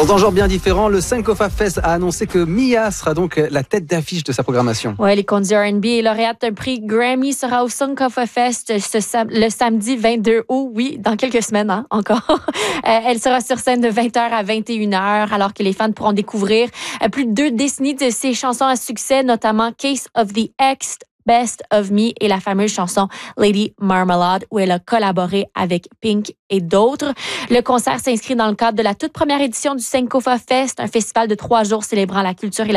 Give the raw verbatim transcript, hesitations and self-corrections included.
Dans un genre bien différent, le Sankofa Fest a annoncé que Mia sera donc la tête d'affiche de sa programmation. Ouais, l'icône R and B et lauréate d'un prix Grammy sera au Sankofa Fest ce sam- le samedi vingt-deux août, oui, dans quelques semaines hein, encore. Euh, elle sera sur scène de vingt heures à vingt et une heures, alors que les fans pourront découvrir euh, plus de deux décennies de ses chansons à succès, notamment Case of the Ex, Best of Me et la fameuse chanson Lady Marmalade où elle a collaboré avec Pink et d'autres. Le concert s'inscrit dans le cadre de la toute première édition du Sankofa Fest, un festival de trois jours célébrant la culture et la